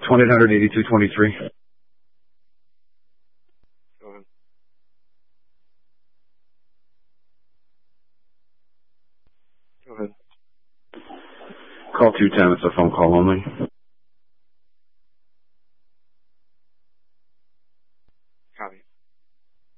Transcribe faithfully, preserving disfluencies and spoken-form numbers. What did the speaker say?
one eight hundred eighty-two twenty-three. Go ahead. Go ahead. Call two ten. It's a phone call only.